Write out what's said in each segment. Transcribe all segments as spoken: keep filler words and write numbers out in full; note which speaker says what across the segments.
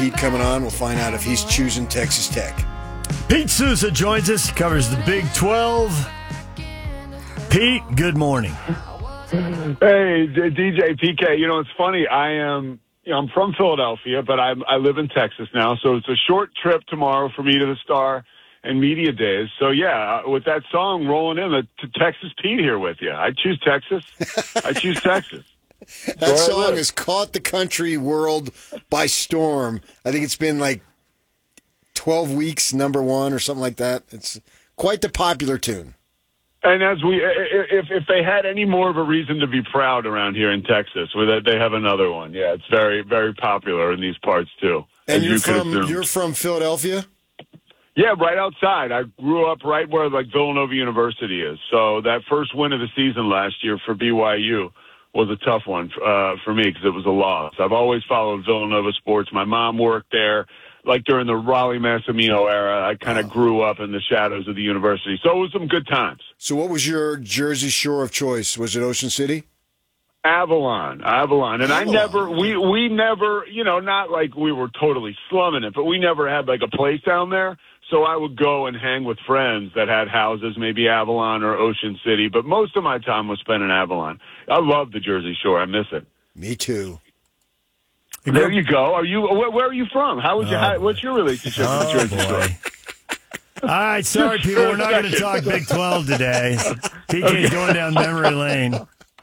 Speaker 1: Pete coming on. We'll find out if he's choosing Texas Tech.
Speaker 2: Pete Souza joins us. He covers the Big twelve. Pete, good morning.
Speaker 3: Hey, D J P K. You know, it's funny. I am, you know, I'm from Philadelphia, but I I live in Texas now, so it's a short trip tomorrow for me to the Star and Media Days. So yeah, with that song rolling in, the to Texas Pete here with you. I choose Texas. I choose Texas.
Speaker 1: That song has caught the country world by storm. I think it's been like twelve weeks, number one or something like that. It's quite the popular tune.
Speaker 3: And as we, if if they had any more of a reason to be proud around here in Texas, with they have another one. Yeah, it's very very popular in these parts too.
Speaker 1: And you're from you're from Philadelphia?
Speaker 3: Yeah, right outside. I grew up right where like Villanova University is. So that first win of the season last year for B Y U was a tough one uh, for me because it was a loss. I've always followed Villanova sports. My mom worked there, like during the Raleigh Massimino era. I kind of wow. grew up in the shadows of the university. So it was some good times.
Speaker 1: So what was your Jersey Shore of choice? Was it Ocean City?
Speaker 3: Avalon, Avalon. And
Speaker 1: Avalon.
Speaker 3: I never, we, we never, you know, not like we were totally slumming it, but we never had like a place down there. So I would go and hang with friends that had houses, maybe Avalon or Ocean City. But most of my time was spent in Avalon. I love the Jersey Shore. I miss it.
Speaker 1: Me too.
Speaker 3: There you go. Are you? Where, where are you from? How would you?
Speaker 2: Oh,
Speaker 3: how, what's your relationship
Speaker 2: oh,
Speaker 3: with the Jersey
Speaker 2: boy.
Speaker 3: Shore?
Speaker 2: All right, sorry, people. We're not going to talk Big twelve today. P K's going down memory lane.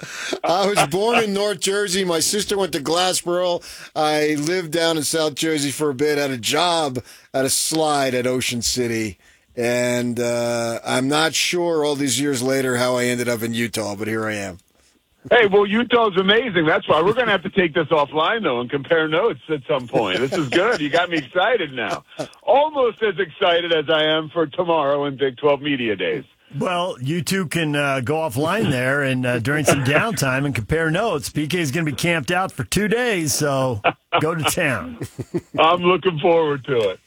Speaker 1: I was born in North Jersey. My sister went to Glassboro. I lived down in South Jersey for a bit. Had a job at a slide at Ocean City. And uh, I'm not sure all these years later how I ended up in Utah, but here I am.
Speaker 3: Hey, well, Utah's amazing. That's why we're going to have to take this offline, though, and compare notes at some point. This is good. You got me excited now. Almost as excited as I am for tomorrow in Big twelve Media Days.
Speaker 2: Well, you two can uh, go offline there and uh, during some downtime and compare notes. P K is going to be camped out for two days, so go to town.
Speaker 3: I'm looking forward to it.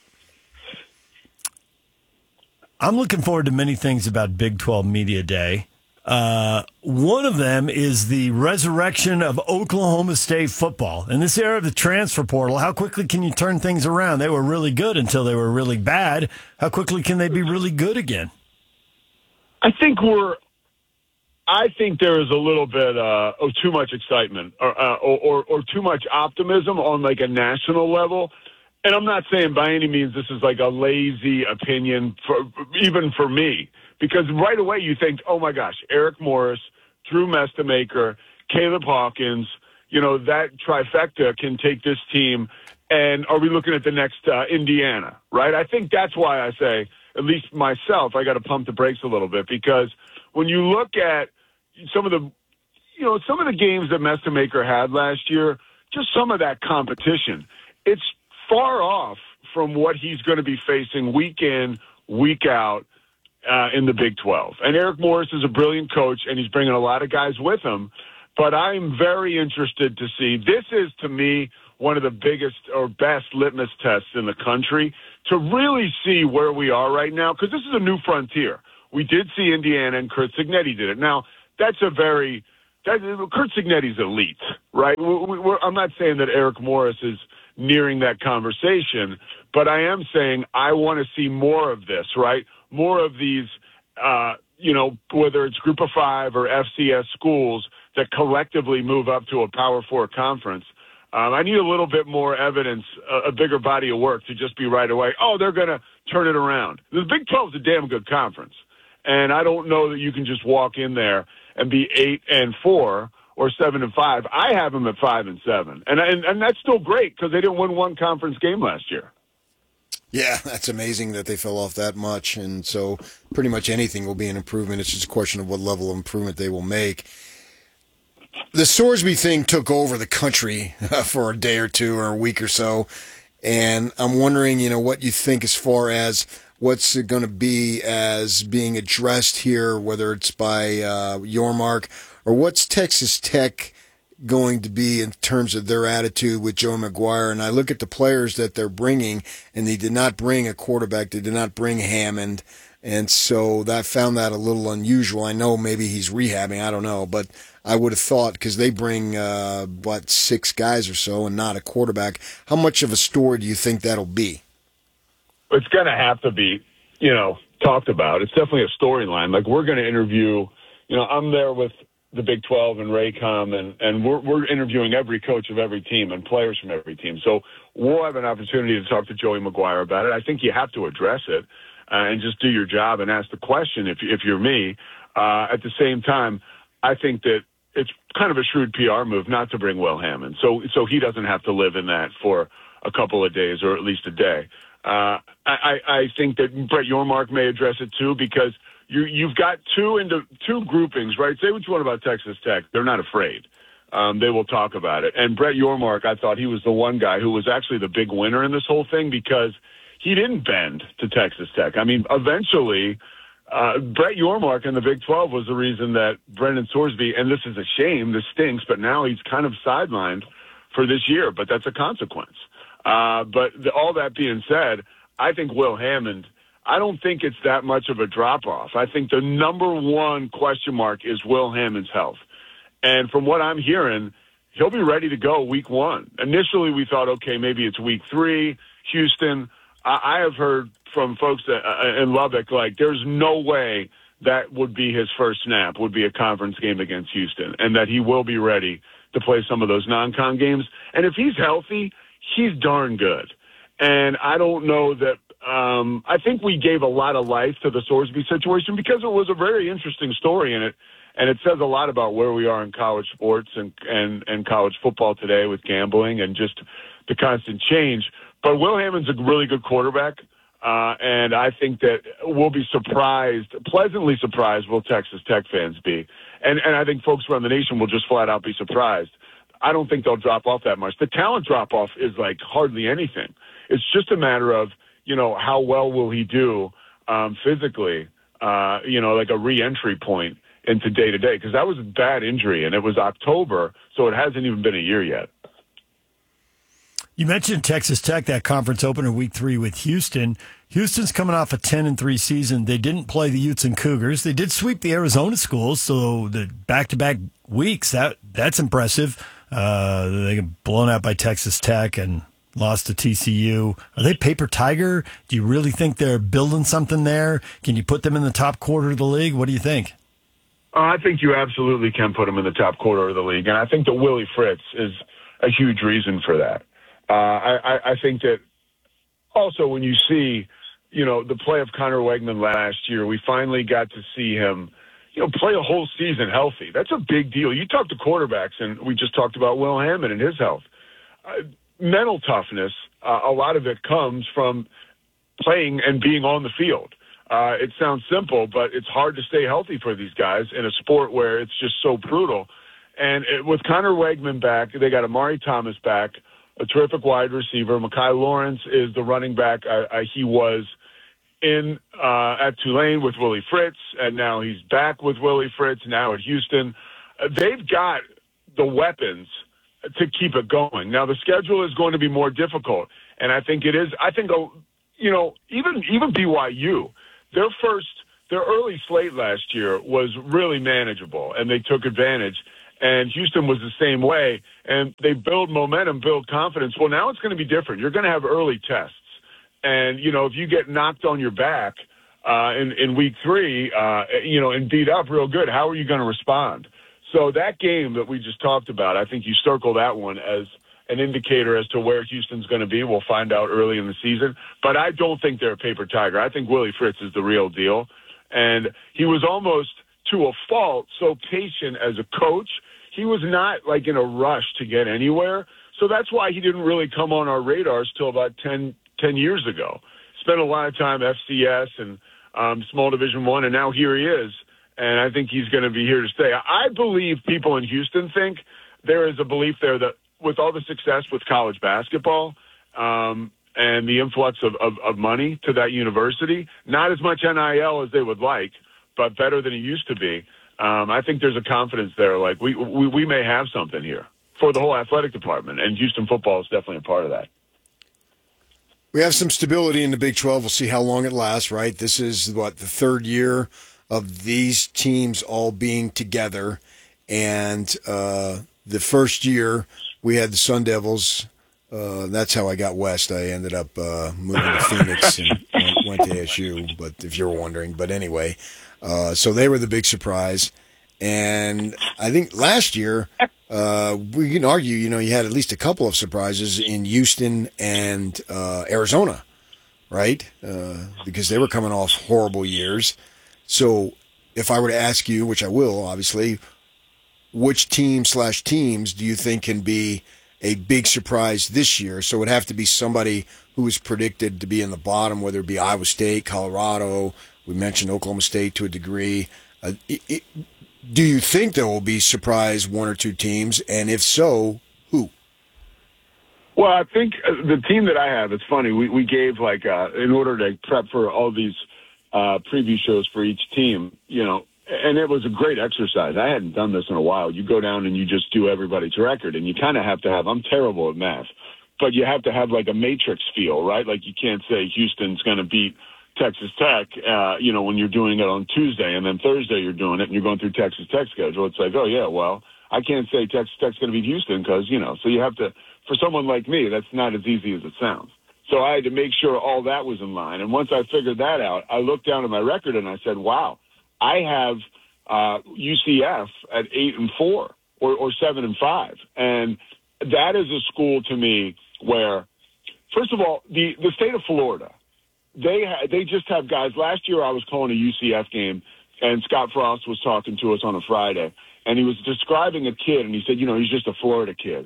Speaker 2: I'm looking forward to many things about Big twelve Media Day. Uh, one of them is the resurrection of Oklahoma State football. In this era of the transfer portal, how quickly can you turn things around? They were really good until they were really bad. How quickly can they be really good again?
Speaker 3: I think we're. I think there is a little bit uh, of too much excitement or, uh, or, or or too much optimism on like a national level. And I'm not saying by any means this is like a lazy opinion for even for me, because right away you think, oh my gosh, Eric Morris, Drew Mestamaker, Caleb Hawkins, you know, that trifecta can take this team. And are we looking at the next uh, Indiana, right? I think that's why I say, at least myself, I got to pump the brakes a little bit, because when you look at some of the, you know, some of the games that Mestamaker had last year, just some of that competition, it's far off from what he's going to be facing week in, week out uh, in the Big twelve. And Eric Morris is a brilliant coach, and he's bringing a lot of guys with him. But I'm very interested to see. This is, to me, one of the biggest or best litmus tests in the country to really see where we are right now, because this is a new frontier. We did see Indiana, and Curt Cignetti did it. Now, that's a very that, Curt Cignetti's elite, right? We, we're, I'm not saying that Eric Morris is nearing that conversation, but I am saying I want to see more of this, right? More of these, uh, you know, whether it's Group of Five or F C S schools that collectively move up to a Power Four conference. Um, I need a little bit more evidence, a, a bigger body of work to just be right away, oh, they're going to turn it around. The Big twelve is a damn good conference, and I don't know that you can just walk in there and be eight and four or seven and five. I have them at five and seven, and and, and that's still great because they didn't win one conference game last year.
Speaker 1: Yeah, that's amazing that they fell off that much, and so pretty much anything will be an improvement. It's just a question of what level of improvement they will make. The Sorsby thing took over the country for a day or two or a week or so, and I'm wondering, you know, what you think as far as what's it going to be as being addressed here, whether it's by uh, Yormark or what's Texas Tech going to be in terms of their attitude with Joe McGuire. And I look at the players that they're bringing, and they did not bring a quarterback. They did not bring Hammond. And so I found that a little unusual. I know maybe he's rehabbing. I don't know. But I would have thought, because they bring, uh, what, six guys or so and not a quarterback. How much of a story do you think that'll be?
Speaker 3: It's going to have to be, you know, talked about. It's definitely a storyline. Like, we're going to interview, you know, I'm there with the Big twelve and Raycom, and, and we're, we're interviewing every coach of every team and players from every team. So we'll have an opportunity to talk to Joey McGuire about it. I think you have to address it uh, and just do your job and ask the question if, if you're me. Uh, at the same time, I think that it's kind of a shrewd P R move not to bring Will Hammond, so so he doesn't have to live in that for a couple of days or at least a day. Uh, I, I think that Brett Yormark may address it too, because you, you've got two into two groupings, right? Say what you want about Texas Tech. They're not afraid. Um, they will talk about it. And Brett Yormark, I thought he was the one guy who was actually the big winner in this whole thing, because he didn't bend to Texas Tech. I mean, eventually, uh, Brett Yormark in the Big twelve was the reason that Brendan Sorsby, and this is a shame, this stinks, but now he's kind of sidelined for this year, but that's a consequence. Uh, but the, all that being said, I think Will Hammond, I don't think it's that much of a drop-off. I think the number one question mark is Will Hammond's health. And from what I'm hearing, he'll be ready to go week one. Initially, we thought, okay, maybe it's week three, Houston. I, I have heard from folks that, uh, in Lubbock, like, there's no way that would be his first snap, would be a conference game against Houston, and that he will be ready to play some of those non-con games. And if he's healthy, he's darn good. And I don't know that um, – I think we gave a lot of life to the Sorsby situation because it was a very interesting story in it, and it says a lot about where we are in college sports and, and, and college football today with gambling and just the constant change. But Will Hammond's a really good quarterback, uh, and I think that we'll be surprised, pleasantly surprised will Texas Tech fans be. And, and I think folks around the nation will just flat out be surprised. I don't think they'll drop off that much. The talent drop-off is like hardly anything. It's just a matter of, you know, how well will he do um, physically, uh, you know, like a re-entry point into day-to-day, because that was a bad injury, and it was October, so it hasn't even been a year yet.
Speaker 2: You mentioned Texas Tech, that conference opener week three with Houston. Houston's coming off a ten and three season. They didn't play the Utes and Cougars. They did sweep the Arizona schools, so the back-to-back weeks, that that's impressive. Uh, they got blown out by Texas Tech and lost to T C U. Are they paper tiger? Do you really think they're building something there? Can you put them in the top quarter of the league? What do you think?
Speaker 3: Uh, I think you absolutely can put them in the top quarter of the league, and I think that Willie Fritz is a huge reason for that. Uh, I, I think that also when you see, you know, the play of Connor Wegman last year, we finally got to see him, you know, play a whole season healthy. That's a big deal. You talk to quarterbacks, and we just talked about Will Hammond and his health. Uh, mental toughness, uh, a lot of it comes from playing and being on the field. Uh, it sounds simple, but it's hard to stay healthy for these guys in a sport where it's just so brutal. And it, with Connor Wegman back, they got Amari Thomas back, a terrific wide receiver. Mekhi Lawrence is the running back. Uh, uh, he was in uh, at Tulane with Willie Fritz, and now he's back with Willie Fritz, now at Houston. Uh, they've got the weapons to keep it going. Now, the schedule is going to be more difficult, and I think it is. I think, uh, you know, even even B Y U, their first, their early slate last year was really manageable, and they took advantage. And Houston was the same way, and they build momentum, build confidence. Well, now it's going to be different. You're going to have early tests. And, you know, if you get knocked on your back uh, in, in week three, uh, you know, and beat up real good, how are you going to respond? So that game that we just talked about, I think you circle that one as an indicator as to where Houston's going to be. We'll find out early in the season. But I don't think they're a paper tiger. I think Willie Fritz is the real deal. And he was almost, to a fault, so patient as a coach. He was not, like, in a rush to get anywhere. So that's why he didn't really come on our radars till about ten, ten years ago. Spent a lot of time F C S and um, small Division One, and now here he is. And I think he's going to be here to stay. I believe people in Houston think there is a belief there that with all the success with college basketball um, and the influx of, of, of money to that university, not as much N I L as they would like, but better than it used to be. Um, I think there's a confidence there. Like we, we we may have something here for the whole athletic department, and Houston football is definitely a part of that.
Speaker 1: We have some stability in the Big twelve. We'll see how long it lasts, right? This is, what, the third year of these teams all being together. And uh, the first year we had the Sun Devils. Uh, that's how I got west. I ended up uh, moving to Phoenix and went, went to A S U, but if you're wondering. But anyway, uh, so they were the big surprise. And I think last year, uh, we can argue, you know, you had at least a couple of surprises in Houston and uh, Arizona, right? Uh, because they were coming off horrible years. So if I were to ask you, which I will, obviously, which team slash teams do you think can be a big surprise this year? So it would have to be somebody who is predicted to be in the bottom, whether it be Iowa State, Colorado. We mentioned Oklahoma State to a degree. Uh, it, it, do you think there will be surprise one or two teams? And if so, who?
Speaker 3: Well, I think the team that I have, it's funny, we, we gave, like, uh, in order to prep for all these uh, preview shows for each team, you know, and it was a great exercise. I hadn't done this in a while. You go down and you just do everybody's record, and you kind of have to have, I'm terrible at math, but you have to have like a matrix feel, right? Like you can't say Houston's going to beat Texas Tech, uh, you know, when you're doing it on Tuesday, and then Thursday you're doing it and you're going through Texas Tech's schedule. It's like, oh, yeah, well, I can't say Texas Tech's going to beat Houston because, you know, so you have to, for someone like me, that's not as easy as it sounds. So I had to make sure all that was in line. And once I figured that out, I looked down at my record and I said, wow, I have uh, U C F at eight and four or, or seven and five. And that is a school to me where, first of all, the, the state of Florida, They ha- they just have guys. Last year I was calling a U C F game, and Scott Frost was talking to us on a Friday, and he was describing a kid, and he said, you know, he's just a Florida kid.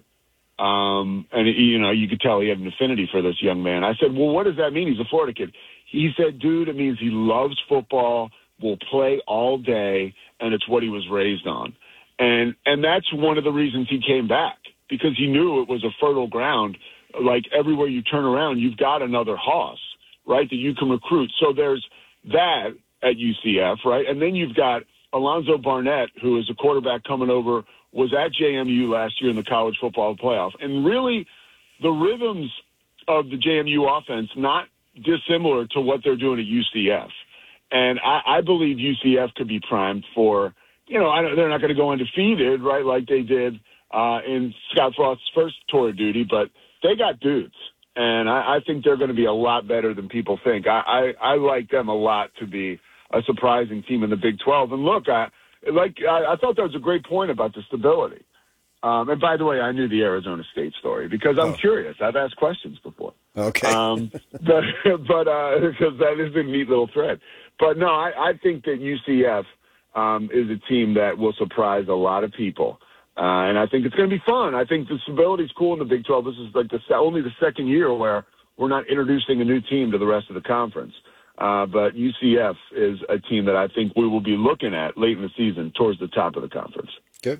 Speaker 3: Um, and, he, you know, you could tell he had an affinity for this young man. I said, well, what does that mean? He's a Florida kid. He said, dude, it means he loves football, will play all day, and it's what he was raised on. And and that's one of the reasons he came back, because he knew it was a fertile ground. Like everywhere you turn around, you've got another Hoss, right, that you can recruit. So there's that at U C F, right? And then you've got Alonzo Barnett, who is a quarterback coming over, was at J M U last year in the college football playoff. And really the rhythms of the J M U offense, not dissimilar to what they're doing at U C F. And I, I believe U C F could be primed for, you know, I don't, they're not going to go undefeated, right, like they did uh, in Scott Frost's first tour of duty, but they got dudes. And I, I think they're going to be a lot better than people think. I, I, I like them a lot to be a surprising team in the Big twelve. And look, I like I, I thought that was a great point about the stability. Um, and by the way, I knew the Arizona State story because I'm oh. curious. I've asked questions before.
Speaker 1: Okay.
Speaker 3: Um, but but uh, because that is a neat little thread. But no, I, I think that U C F um, is a team that will surprise a lot of people. Uh, and I think it's going to be fun. I think the stability is cool in the Big twelve. This is like the only the second year where we're not introducing a new team to the rest of the conference. Uh, but U C F is a team that I think we will be looking at late in the season towards the top of the conference.
Speaker 1: Okay.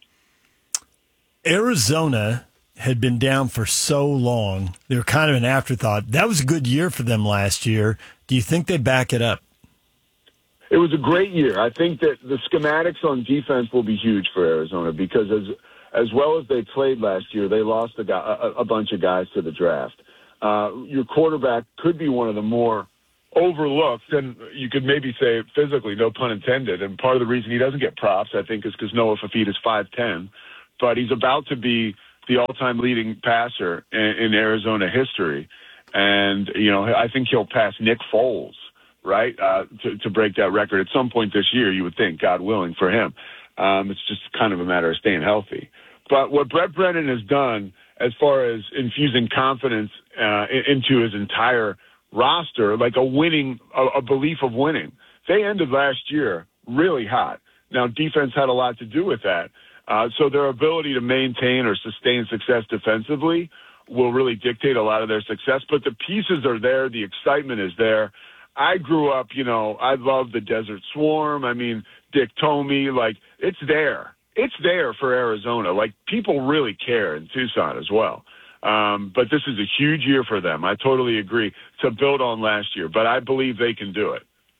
Speaker 2: Arizona had been down for so long. They were kind of an afterthought. That was a good year for them last year. Do you think they back it up?
Speaker 3: It was a great year. I think that the schematics on defense will be huge for Arizona because as as well as they played last year, they lost a, guy, a, a bunch of guys to the draft. Uh, your quarterback could be one of the more overlooked, and you could maybe say physically, no pun intended. And part of the reason he doesn't get props, I think, is because Noah Fafita is five ten, but he's about to be the all-time leading passer in, in Arizona history. And, you know, I think he'll pass Nick Foles, right, uh, to, to break that record at some point this year, you would think, God willing, for him. Um, it's just kind of a matter of staying healthy. But what Brett Brennan has done as far as infusing confidence uh, into his entire roster, like a winning, a, a belief of winning. They ended last year really hot. Now, defense had a lot to do with that. Uh, so their ability to maintain or sustain success defensively will really dictate a lot of their success. But the pieces are there. The excitement is there. I grew up, you know, I love the Desert Swarm. I mean, Dick Tomey, like, it's there. It's there for Arizona. Like, people really care in Tucson as well. Um, but this is a huge year for them. I totally agree, to build on last year. But I believe they can do it.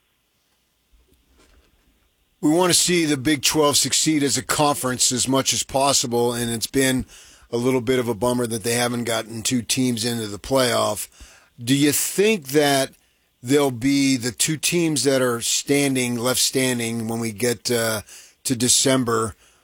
Speaker 1: We want to see the Big twelve succeed as a conference as much as possible, and it's been a little bit of a bummer that they haven't gotten two teams into the playoff. Do you think that there'll be the two teams that are standing, left standing, when we get uh, to December?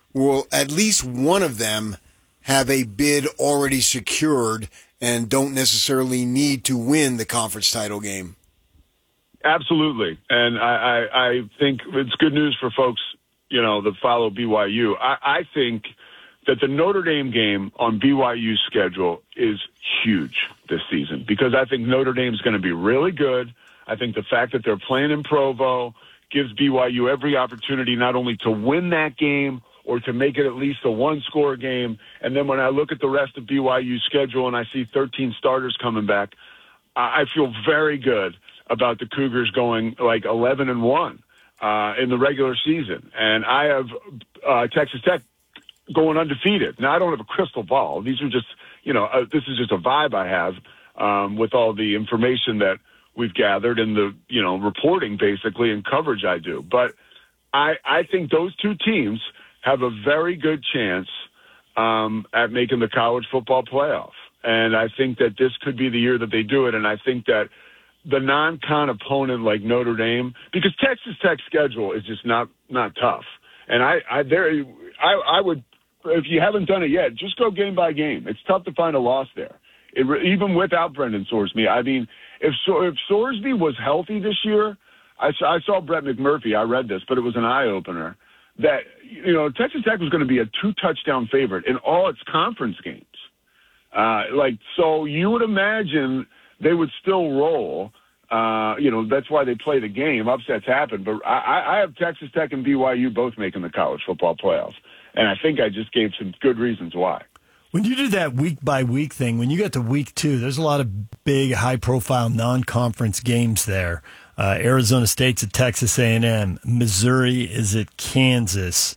Speaker 1: will at least one of them have a bid already secured and don't necessarily need to win the conference title game.
Speaker 3: Absolutely. And I, I, I think it's good news for folks, you know, that follow B Y U. I, I think that the Notre Dame game on B Y U's schedule is huge this season because I think Notre Dame's going to be really good. I think the fact that they're playing in Provo gives B Y U every opportunity not only to win that game or to make it at least a one-score game. And then when I look at the rest of B Y U's schedule and I see thirteen starters coming back, I feel very good about the Cougars going like eleven and one uh, in the regular season. And I have uh, Texas Tech going undefeated. Now, I don't have a crystal ball. These are just, you know, uh, this is just a vibe I have um, with all the information that we've gathered and the, you know, reporting basically and coverage I do. But I, I think those two teams have a very good chance um, at making the college football playoff. And I think that this could be the year that they do it. And I think that the non-con opponent like Notre Dame, because Texas Tech's schedule is just not, not tough. And I, I, there, I, I would, if you haven't done it yet, just go game by game. It's tough to find a loss there. It, even without Brendan Sorsby. I mean, if, if Sorsby was healthy this year, I saw, I saw Brett McMurphy. I read this, but it was an eye-opener that, you know, Texas Tech was going to be a two-touchdown favorite in all its conference games. Uh, like, so you would imagine they would still roll. Uh, you know, that's why they play the game. Upsets happen. But I, I have Texas Tech and B Y U both making the college football playoffs. And I think I just gave some good reasons why.
Speaker 2: When you do that week-by-week thing, when you get to week two, there's a lot of big, high-profile non-conference games there. Uh, Arizona State's at Texas A and M. Missouri is at Kansas.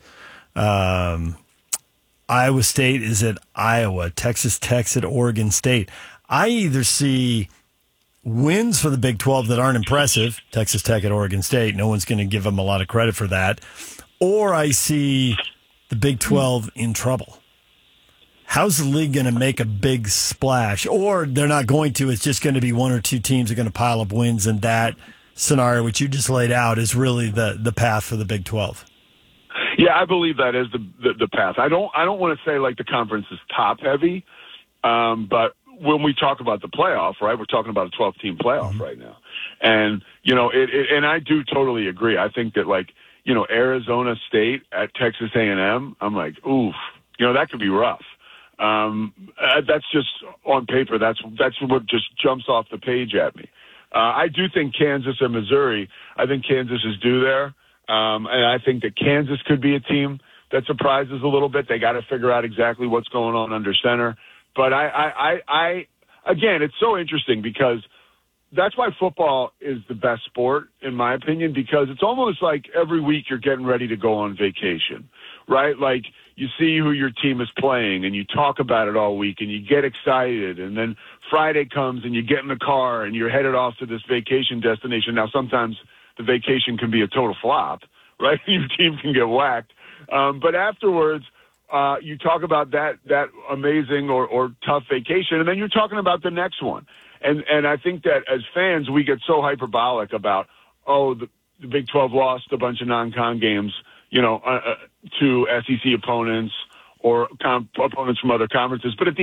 Speaker 2: Um, Iowa State is at Iowa. Texas Tech's at Oregon State. I either see wins for the Big twelve that aren't impressive, Texas Tech at Oregon State. No one's going to give them a lot of credit for that. Or I see the Big twelve in trouble. How's the league going to make a big splash? Or they're not going to. It's just going to be one or two teams are going to pile up wins, and that scenario, which you just laid out, is really the, the path for the Big twelve.
Speaker 3: Yeah, I believe that is the, the, the path. I don't I don't want to say like the conference is top-heavy, um, but when we talk about the playoff, right, we're talking about a twelve-team playoff mm-hmm. right now. And, you know, it, it, and I do totally agree. I think that, like, you know, Arizona State at Texas A and M, I'm like, oof, you know, that could be rough. Um, uh, that's just on paper. That's that's what just jumps off the page at me. Uh, I do think Kansas and Missouri, I think Kansas is due there. Um, and I think that Kansas could be a team that surprises a little bit. They got to figure out exactly what's going on under center. But I, I, I, I, again, it's so interesting because that's why football is the best sport, in my opinion, because it's almost like every week you're getting ready to go on vacation, right? Like you see who your team is playing and you talk about it all week and you get excited. And then Friday comes and you get in the car and you're headed off to this vacation destination. Now, sometimes the vacation can be a total flop, right? Your team can get whacked. Um, but afterwards, uh, you talk about that, that amazing or, or tough vacation, and then you're talking about the next one. And, and I think that as fans, we get so hyperbolic about, oh, the, the Big twelve lost a bunch of non-con games, you know, uh, uh, to S E C opponents or com- opponents from other conferences. But at the